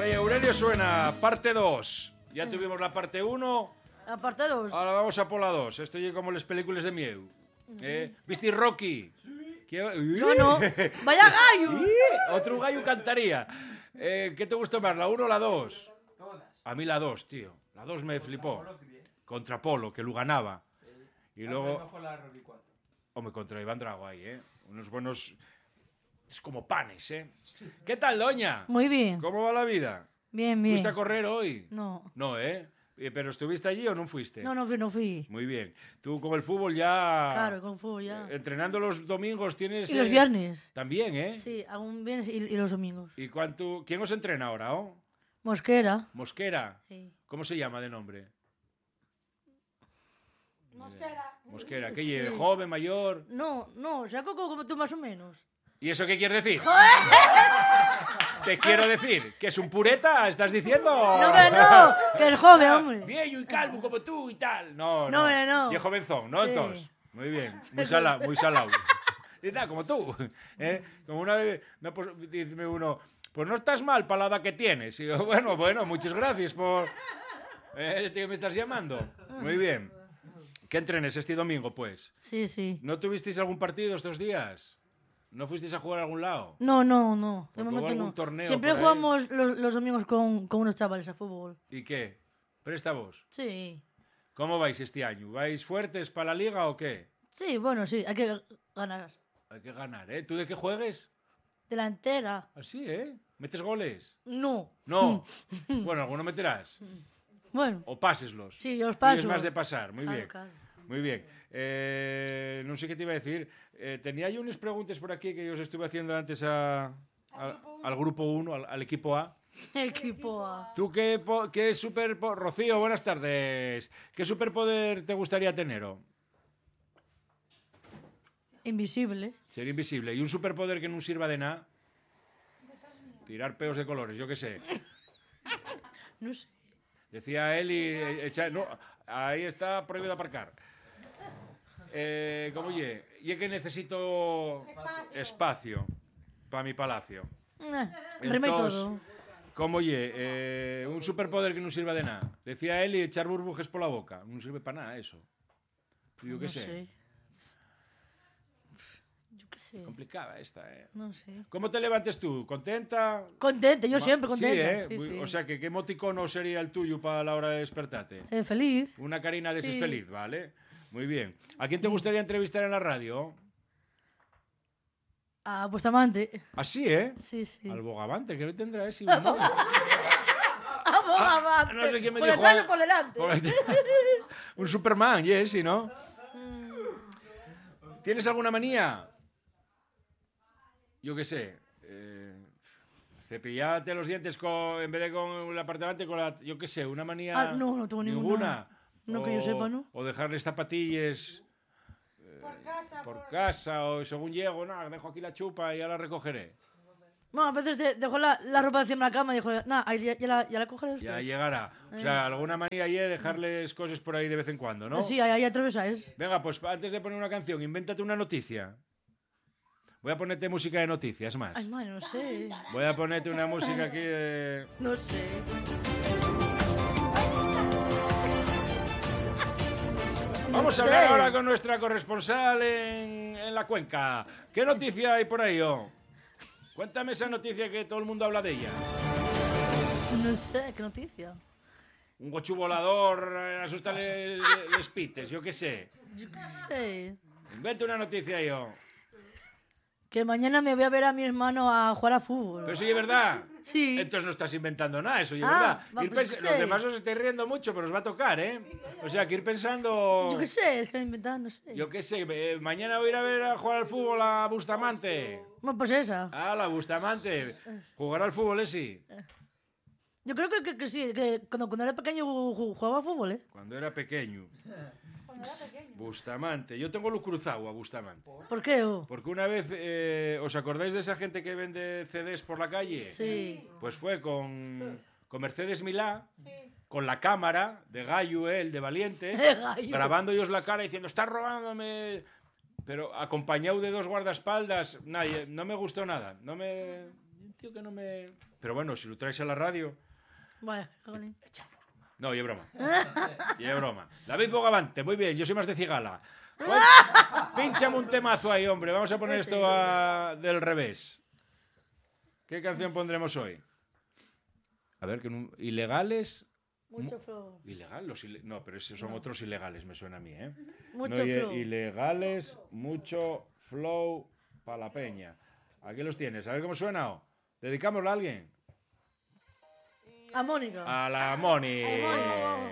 Ay, Aurelio Suena, parte 2. Ya tuvimos la parte 1. La parte 2. Ahora vamos a por la 2. Esto es como las películas de mieu. ¿Viste Rocky? Sí. Yo no. ¡Vaya gallo! Otro gallo cantaría. ¿Qué te gustó más, la 1 o la 2? Todas. A mí la 2, tío. La 2 me flipó. Contra Polo, que lo ganaba. Y luego... Mejor la Rocky 4. Hombre, contra Iván Drago ahí, ¿eh? Unos buenos... Es como panes, ¿eh? ¿Qué tal, doña? Muy bien. ¿Cómo va la vida? Bien, bien. ¿Fuiste a correr hoy? No. No, ¿eh? ¿Pero estuviste allí o no fuiste? No fui. Muy bien. Tú con el fútbol ya... Claro, con fútbol ya. Entrenando los domingos tienes... Y los viernes. También, ¿eh? Sí, hago un viernes y los domingos. ¿Y cuánto... ¿Quién os entrena ahora, oh? Mosquera. Mosquera. Sí. ¿Cómo se llama de nombre? Mosquera. ¿Qué Sí. lleve? ¿Joven, mayor? No, saco como tú más o menos. ¿Y eso qué quieres decir? Te quiero decir, ¿que es un pureta? ¿Estás diciendo? No, que es joven, hombre. Viejo y calvo como tú y tal. No. No. Y es jovenzón, ¿no? Sí. Entonces, muy bien, muy salado. Y tal, como tú. ¿Eh? Como una vez, dice uno, pues no estás mal para la edad que tienes. Y yo, bueno, muchas gracias por... ¿Te me estás llamando? Muy bien. ¿Qué entrenes este domingo, pues? Sí. ¿No tuvisteis algún partido estos días? ¿No fuisteis a jugar a algún lado? No. De Porque hubo momento algún no. torneo Siempre por ahí. jugamos los domingos con unos chavales a fútbol. ¿Y qué? ¿Presta vos? Sí. ¿Cómo vais este año? ¿Vais fuertes para la liga o qué? Sí, bueno, sí, hay que ganar. Hay que ganar, ¿eh? ¿Tú de qué juegues? Delantera. Así, ¿eh? ¿Metes goles? No. No. Bueno, alguno meterás. Bueno. O páseslos. Sí, yo los Tú eres paso. más de pasar. Muy bien. Claro. Muy bien. No sé qué te iba a decir. Tenía yo unas preguntas por aquí que yo os estuve haciendo antes al grupo 1, al equipo A. Equipo A. ¿Tú qué superpoder... Rocío, buenas tardes. ¿Qué superpoder te gustaría tener? Invisible. Ser invisible. ¿Y un superpoder que no sirva de nada? Tirar peos de colores, yo qué sé. No sé. Decía él no, ahí está prohibido aparcar. ¿Cómo ye? Y es que necesito espacio para mi palacio. Rima y Entonces, todo. ¿Cómo ye? Un superpoder que no sirva de nada. Decía él y echar burbujes por la boca. No sirve para nada eso. Yo qué No sé. sé. Yo qué sé. Complicada esta, ¿eh? No sé. ¿Cómo te levantes tú? ¿Contenta? Contenta, yo siempre contenta. Sí, ¿eh? Sí. O sea, ¿qué emoticono sería el tuyo para la hora de despertarte? Feliz. Una carina de ese Sí. feliz, ¿vale? Muy bien. ¿A quién te gustaría entrevistar en la radio? A Bustamante. Así, ¿eh? Sí. Al Bogavante, que tendrá ese. A Bustamante. no sé quién me por dijo. detrás o por delante. Un Superman, sí, ¿no? ¿Tienes alguna manía? Yo qué sé. Cepillarte los dientes en vez de con la parte delante, con la... Yo qué sé, una manía... No tengo ninguna. No que yo sepa, ¿no? O dejarles zapatillas... por casa, o según llego, nada, dejo aquí la chupa y ya la recogeré. Bueno, a veces dejo la ropa encima de la cama y dijo, nada, ya la coges después. Ya llegará. O sea, alguna manía y dejarles cosas por ahí de vez en cuando, ¿no? Sí, ahí atravesáis. Venga, pues antes de poner una canción, invéntate una noticia. Voy a ponerte música de noticias más. Ay, madre, no sé. Voy a ponerte una música aquí de... No sé. Vamos a hablar ahora con nuestra corresponsal en la cuenca. ¿Qué noticia hay por ahí, Cuéntame esa noticia que todo el mundo habla de ella. No sé, ¿qué noticia? Un gochu volador, asusta les pites, yo qué sé. Yo qué sé. Inventa una noticia yo. Que mañana me voy a ver a mi hermano a jugar a fútbol. Pero eso es verdad. Sí. Entonces no estás inventando nada, eso es Ah, verdad. Ir pues, los demás os estáis riendo mucho, pero os va a tocar, ¿eh? O sea, que ir pensando... Yo qué sé, es que inventar, no sé. Yo qué sé, mañana voy a ir a ver a jugar al fútbol a Bustamante. Bueno, pues esa. Ah, la Bustamante. ¿Jugará al fútbol ese? Yo creo que sí, que cuando era pequeño jugaba a fútbol, ¿eh? Cuando era pequeño. Bustamante. Yo tengo lo cruzado a Bustamante. ¿Por qué? Porque una vez, ¿os acordáis de esa gente que vende CDs por la calle? Sí. Pues fue con Mercedes Milá, con la cámara de Gallo, el de Valiente, Gallo. grabando ellos la cara diciendo, estás robándome... Pero acompañado de dos guardaespaldas, nadie, no me gustó nada. No me... tío que no me... Pero bueno, si lo traes a la radio... Vaya, jolín. No, y es broma. Y es broma. David Bogavante, muy bien, yo soy más de cigala. Pínchame un temazo ahí, hombre. Vamos a poner esto del revés. ¿Qué canción pondremos hoy? A ver, ilegales... Mucho flow. ¿Ilegal? No, pero esos son otros ilegales, me suena a mí, ¿eh? Mucho No, flow. ilegales, mucho flow para la peña. Aquí los tienes. A ver cómo suena. ¿Dedicámoslo a alguien? A Mónica. A la Moni. Mónica.